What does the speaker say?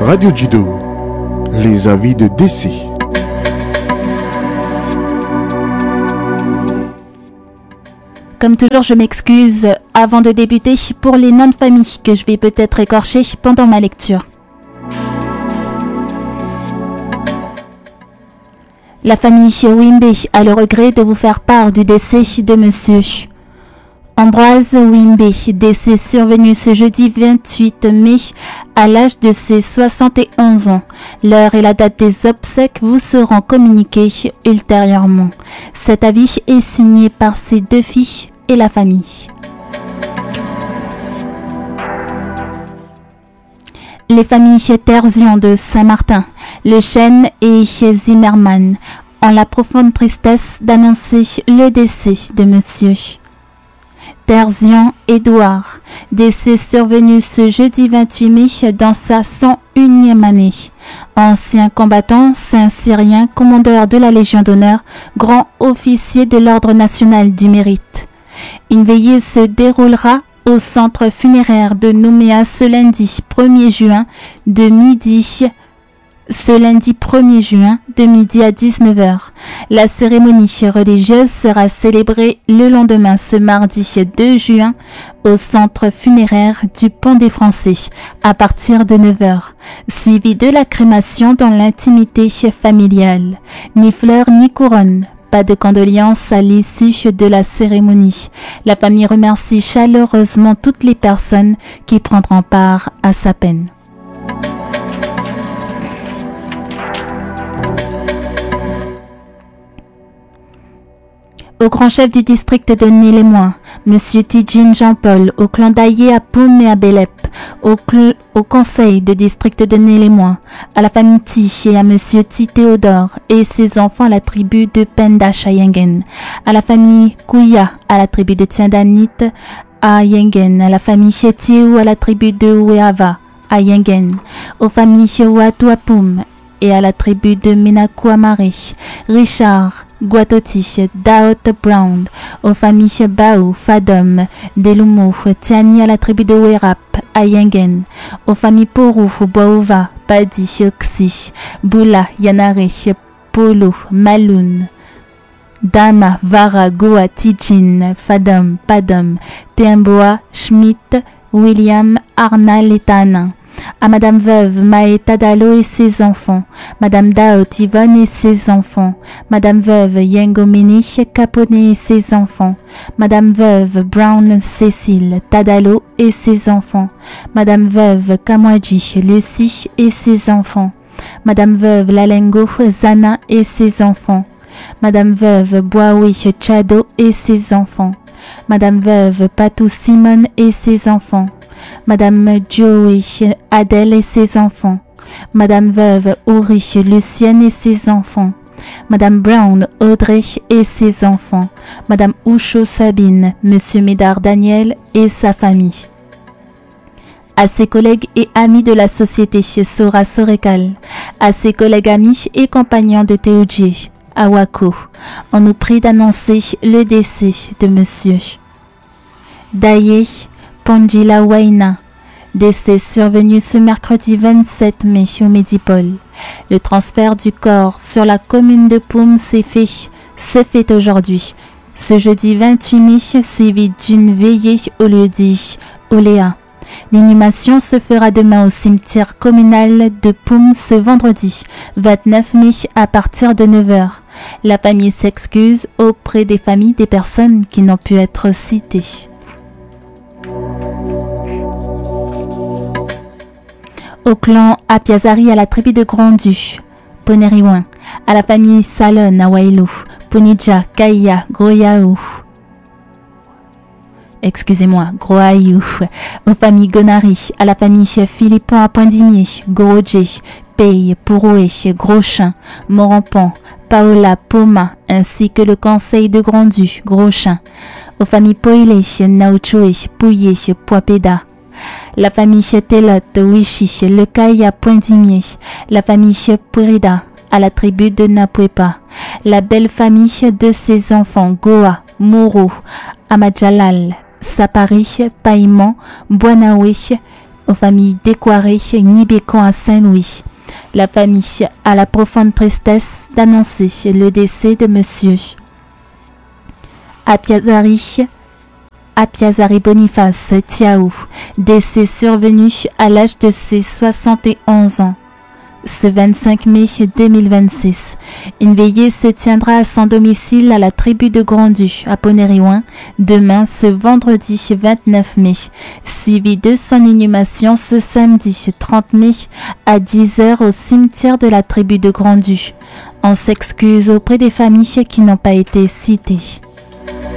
Radio Judo, les avis de DC. Comme toujours, je m'excuse avant de débuter pour les noms de famille que je vais peut-être écorcher pendant ma lecture. La famille Wimbe a le regret de vous faire part du décès de monsieur Ambroise Wimbe, décès survenu ce jeudi 28 mai à l'âge de ses 71 ans. L'heure et la date des obsèques vous seront communiquées ultérieurement. Cet avis est signé par ses 2 filles et la famille. Les familles Terzian de Saint-Martin, Le Chêne et Zimmermann ont la profonde tristesse d'annoncer le décès de monsieur Terzian Édouard, décès survenu ce jeudi 28 mai dans sa 101e année. Ancien combattant, Saint-Cyrien, commandeur de la Légion d'honneur, grand officier de l'Ordre national du mérite. Une veillée se déroulera au centre funéraire de Nouméa ce lundi 1er juin de midi à 19h. La cérémonie religieuse sera célébrée le lendemain, ce mardi 2 juin, au centre funéraire du Pont des Français, à partir de 9h, suivi de la crémation dans l'intimité familiale. Ni fleurs ni couronne. Pas de condoléances à l'issue de la cérémonie. La famille remercie chaleureusement toutes les personnes qui prendront part à sa peine. Au grand chef du district de Nez-les-Moines, M. Tidjine Jean-Paul, au clan Daillé à Poum et à Bélep, au conseil de district de Nez-les-Moines, à la famille Ti et à M. Ti Théodore et ses enfants à la tribu de Pendache à Yengen, à la famille Kouya à la tribu de Tiendanit à Yengen, à la famille Chetiou à la tribu de Ouéava à Yengen, aux familles Ouatouapoum et à la tribu de Menakouamare, Richard Guatoti, Daot Brown, aux familles Baou, Fadom, Delumo, Tiani à la tribu de Werap, à Yengen, aux familles Porou, Boauva, Padi, Oxy, Boula, Yanare, Polo, Maloun, Dama, Vara, Goa, Tidjin, Fadom, Padom, Temboa, Schmidt, William, Arnal et Tanin. À Madame Veuve Maë Tadalo et ses enfants, Madame Daot Yvonne et ses enfants, Madame Veuve Yengomini Caponet et ses enfants, Madame Veuve Brown Cécile Tadalo et ses enfants, Madame Veuve Kamwadji Lucie et ses enfants, Madame Veuve Lalengo Zana et ses enfants, Madame Veuve Boaoui Chado et ses enfants, Madame Veuve Patou Simone et ses enfants, Madame Joey Adèle et ses enfants, Madame Veuve Ouri Lucienne et ses enfants, Madame Brown Audrey et ses enfants, Madame Oucho Sabine, Monsieur Médard Daniel et sa famille. À ses collègues et amis de la société Sora Sorekal, à ses collègues amis et compagnons de Théoudjé, à Wako, on nous prie d'annoncer le décès de Monsieur Daye Pangila Waina, décès survenu ce mercredi 27 mai au Médipôle. Le transfert du corps sur la commune de Poum se fait aujourd'hui, ce jeudi 28 mai, suivi d'une veillée au lieu-dit Oléa. L'inhumation se fera demain au cimetière communal de Poum ce vendredi 29 mai à partir de 9h. La famille s'excuse auprès des familles des personnes qui n'ont pu être citées. Au clan Apiazari à la tribu de Grandu, Poneriouin, à la famille Salon à Wailou, Ponidja, Kaya, Groyaou, Groaïou, aux familles Gonari, à la famille Philippon à Poindimier, Gorodjé, Pey, Pouroué, Groschin, Morampan, Paola, Poma, ainsi que le conseil de Grandu, Groschin, aux familles Poilé, Naochoué, Pouillé, Poipéda, la famille Telot, Wichi, Le Caille à Poindimier, la famille Purida, à la tribu de Napuepa, la belle famille de ses enfants, Goa, Mouro, Amadjalal, Sapari, Païman, Boanaoué, aux familles Décoiré et Nibécon à Saint-Louis. La famille a la profonde tristesse d'annoncer le décès de monsieur Apiazari Boniface Tiaou, décès survenu à l'âge de ses 71 ans. Ce 25 mai 2026, une veillée se tiendra à son domicile à la tribu de Grandu, à Ponériouin, demain ce vendredi 29 mai, suivi de son inhumation ce samedi 30 mai à 10h au cimetière de la tribu de Grandu. On s'excuse auprès des familles qui n'ont pas été citées.